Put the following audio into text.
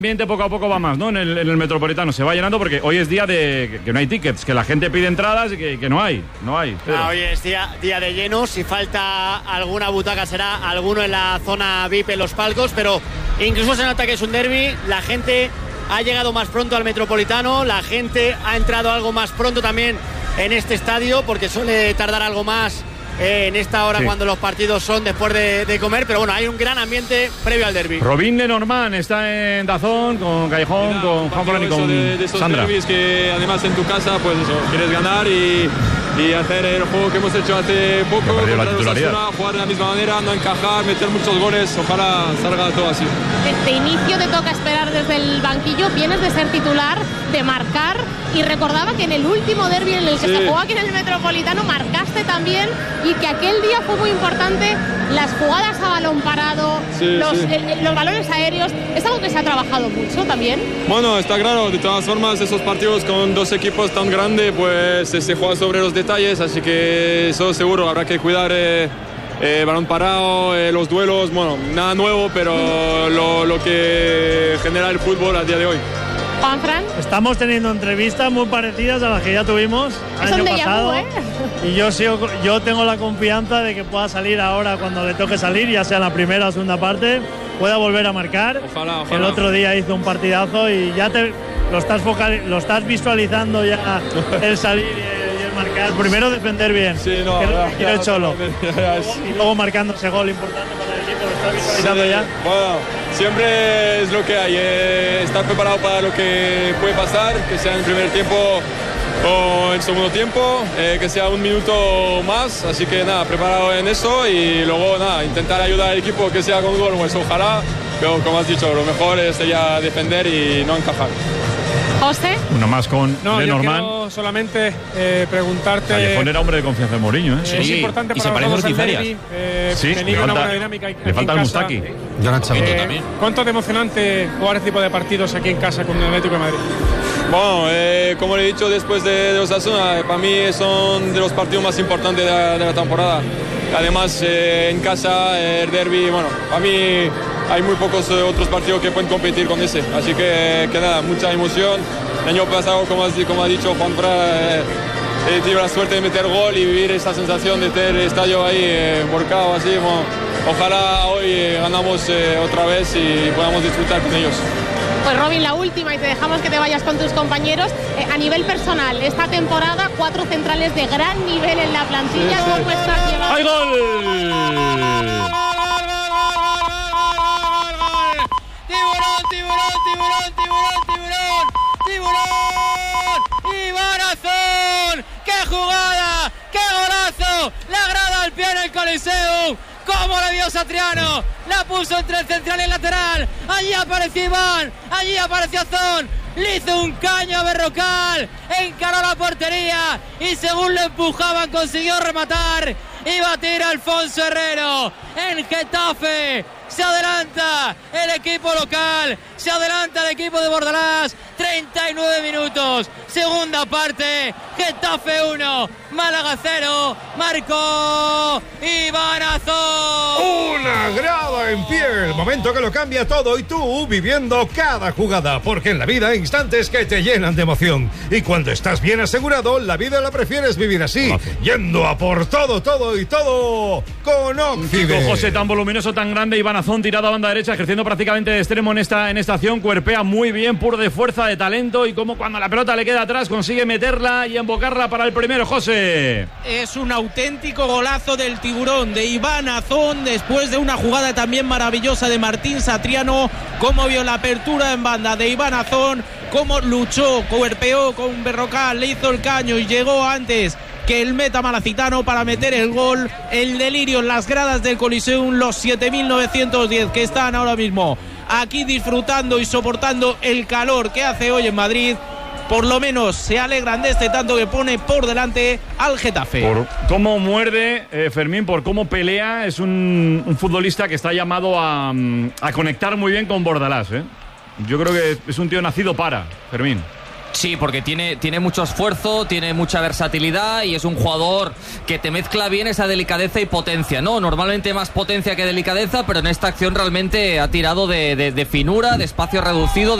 ambiente poco a poco va más, ¿no? En el Metropolitano se va llenando porque hoy es día de que no hay tickets, que la gente pide entradas y que no hay. Hoy es día de lleno. Si falta alguna butaca será alguno en la zona VIP en los palcos, pero incluso se nota que es un derbi. La gente ha llegado más pronto al Metropolitano, la gente ha entrado algo más pronto también en este estadio porque suele tardar algo más en esta hora cuando los partidos son después de comer, pero bueno, hay un gran ambiente previo al derbi. Robin Lenormand está en Dazón con Callejón, con Juan Fran y con de esos Sandra. Derbis que además en tu casa, pues eso, quieres ganar y hacer el juego que hemos hecho hace poco, jugar de la misma manera, no encajar, meter muchos goles, ojalá salga todo así. De inicio te toca esperar desde el banquillo, vienes de ser titular, de marcar, y recordaba que en el último derbi en el que se jugó aquí en el Metropolitano marcaste también, y que aquel día fue muy importante las jugadas a balón parado, los balones aéreos. Es algo que se ha trabajado mucho también. Bueno, está claro, de todas formas esos partidos con dos equipos tan grandes pues se juega sobre los detalles, así que eso seguro habrá que cuidar balón parado, los duelos, bueno, nada nuevo, pero lo que genera el fútbol a día de hoy. Juanfran, estamos teniendo entrevistas muy parecidas a las que ya tuvimos el año pasado, y yo tengo la confianza de que pueda salir ahora cuando le toque salir, ya sea en la primera o segunda parte, pueda volver a marcar. Ojalá. El otro día hizo un partidazo y ya lo estás visualizando ya el salir y el marcar. Primero defender bien, quiero el Cholo, y luego marcando ese gol importante para el equipo. Lo estás visualizando ya. Bueno, siempre es lo que hay, estar preparado para lo que puede pasar, que sea en el primer tiempo o en segundo tiempo, que sea un minuto más, así que nada, preparado en eso y luego nada, intentar ayudar al equipo que sea con gol, pues ojalá, pero como has dicho, lo mejor sería defender y no encajar. José. Uno más con Lenormand. Yo quiero solamente preguntarte. Callejón era hombre de confianza de Mourinho, ¿eh? Es importante para nosotros el derbi, venir una buena dinámica. Le falta el Mustaki. También. ¿Cuánto de emocionante jugar este tipo de partidos aquí en casa con el Atlético de Madrid? Bueno, como le he dicho después de Osasuna, para mí son de los partidos más importantes de la temporada. Además, en casa, el derbi, bueno, para mí hay muy pocos otros partidos que pueden competir con ese. Así que nada, mucha emoción. El año pasado, como ha dicho Juan Fran, tuve la suerte de meter gol y vivir esa sensación de tener el estadio ahí volcado así. Bueno, ojalá hoy ganamos otra vez y podamos disfrutar con ellos. Pues Robin, la última y te dejamos que te vayas con tus compañeros. A nivel personal, esta temporada 4 centrales de gran nivel en la plantilla. ¿Cómo estás llevando? ¡Hay gol! ¡Tiburón! ¡Iván Azón! ¡Qué jugada! ¡Qué golazo! La grada al pie en el Coliseum. ¿Cómo le dio Satriano? La puso entre el central y el lateral. Allí apareció Iván, allí apareció Azón. Le hizo un caño a Berrocal, encaró la portería y según le empujaban consiguió rematar y batir a Alfonso Herrero. En Getafe se adelanta el equipo local, se adelanta el equipo de Bordalás. 39 minutos, segunda parte, Getafe 1, Málaga 0, marcó Iván Azón. Una grada en pie, el momento que lo cambia todo y tú viviendo cada jugada, porque en la vida hay instantes que te llenan de emoción y cuando estás bien asegurado, la vida la prefieres vivir así, yendo a por todo con Occidental. José, tan voluminoso, tan grande, Iván Azón tirado a banda derecha, ejerciendo prácticamente de extremo en esta acción, cuerpea muy bien, puro de fuerza, de talento, y como cuando la pelota le queda atrás consigue meterla y embocarla para el primero. José, es un auténtico golazo del tiburón de Iván Azón después de una jugada también maravillosa de Martín Satriano. Cómo vio la apertura en banda de Iván Azón, cómo luchó, cuerpeó con Berrocal, le hizo el caño y llegó antes que el meta malacitano para meter el gol. El delirio en las gradas del Coliseum, los 7.910 que están ahora mismo aquí disfrutando y soportando el calor que hace hoy en Madrid. Por lo menos se alegran de este tanto que pone por delante al Getafe. Por cómo muerde Fermín, por cómo pelea, es un futbolista que está llamado a conectar muy bien con Bordalás, ¿eh? Yo creo que es un tío nacido para Fermín. Sí, porque tiene mucho esfuerzo, tiene mucha versatilidad y es un jugador que te mezcla bien esa delicadeza y potencia, ¿no? Normalmente más potencia que delicadeza, pero en esta acción realmente ha tirado de finura, de espacio reducido,